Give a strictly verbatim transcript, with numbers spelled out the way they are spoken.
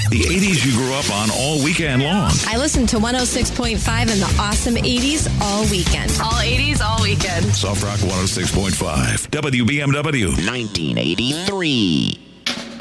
The eighties you grew up on all weekend long. I listen to one oh six point five and the awesome eighties all weekend. All eighties, all weekend. Soft Rock one oh six point five. W B M W. nineteen eighty-three.